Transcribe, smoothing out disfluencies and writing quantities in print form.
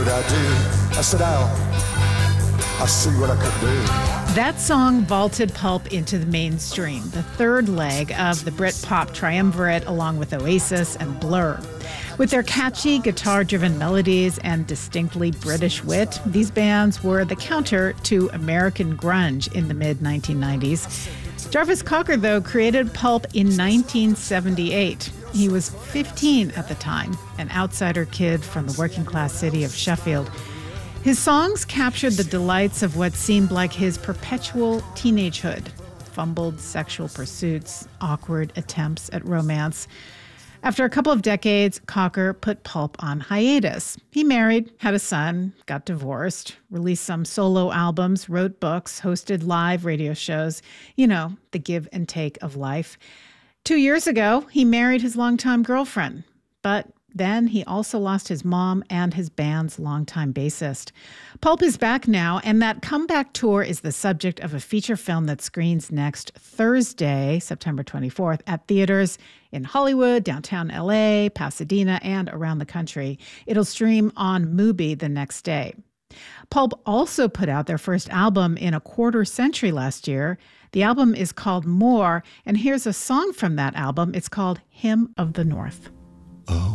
did I do? I said, I'll see what I could do. That song vaulted Pulp into the mainstream, the third leg of the Britpop triumvirate along with Oasis and Blur. With their catchy, guitar-driven melodies and distinctly British wit, these bands were the counter to American grunge in the mid-1990s. Jarvis Cocker, though, created Pulp in 1978. He was 15 at the time, an outsider kid from the working-class city of Sheffield. His songs captured the delights of what seemed like his perpetual teenagehood, fumbled sexual pursuits, awkward attempts at romance. After a couple of decades, Cocker put Pulp on hiatus. He married, had a son, got divorced, released some solo albums, wrote books, hosted live radio shows, the give and take of life. 2 years ago, he married his longtime girlfriend, but then he also lost his mom and his band's longtime bassist. Pulp is back now, and that comeback tour is the subject of a feature film that screens next Thursday, September 24th, at theaters in Hollywood, downtown LA, Pasadena, and around the country. It'll stream on Mubi the next day. Pulp also put out their first album in a quarter century last year. The album is called More, and here's a song from that album. It's called Hymn of the North. Oh,